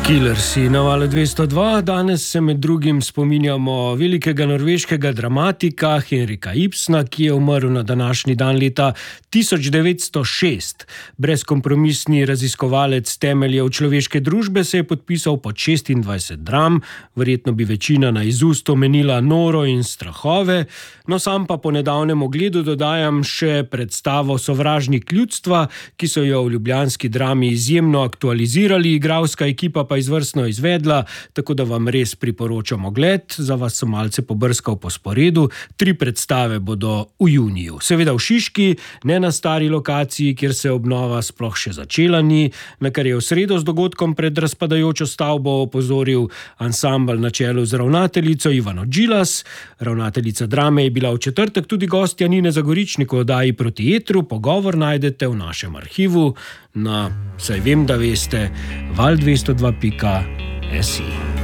Killersi na Valu 202. Danes se med drugim spominjamo velikega norveškega dramatika Henrika Ibsena, ki je umrl na današnji dan leta 1906. Brezkompromisni raziskovalec temeljev človeške družbe se je podpisal pod 26 dram, verjetno bi večina na izust omenila Noro in strahove, no sam pa po nedavnem ogledu dodajam še predstavo Sovražnik ljudstva, ki so jo v ljubljanski drami izjemno aktualizirali, igralska ekipa pa izvrstno izvedla, tako da vam res priporočam ogled. Za vas sem malce pobrskal po sporedu. 3 predstave bodo v juniju. Seveda v Šiški, ne na stari lokaciji, kjer se obnova sploh še začela ni, na kar je v sredo z dogodkom pred razpadajočo stavbo opozoril ansambel na čelu z ravnateljico Ivano Džilas. Ravnateljica drame je bila v četrtek tudi gostja Nine Zagoričnik v oddaji Proti etru. Pogovor najdete v našem arhivu na, saj vem, da veste, val202.si.